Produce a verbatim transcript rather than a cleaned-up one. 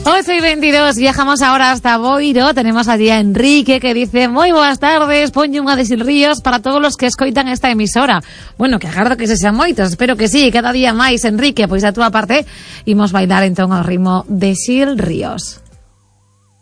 ocho y veintidós, viajamos ahora hasta Boiro. Tenemos allí a Enrique que dice: moi boas tardes, ponlle unha de Sil Ríos para todos los que escoitan esta emisora. Bueno, que agardo que se sean moitos, espero que sí, cada día máis, Enrique. Pois a túa parte imos bailar entón ao ritmo de Sil Ríos.